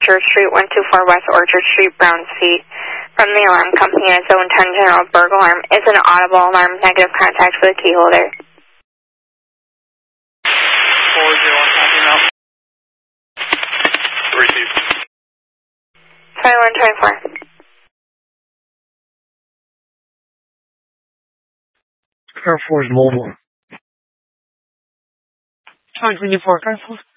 Orchard Street, 124 West Orchard Street, Brownsfeed. From the alarm company and Zone 10 General Burg Alarm is an audible alarm, negative contact for the key holder. 401, copy now. 3 2124. Air Force Mobile. 24, Air Force.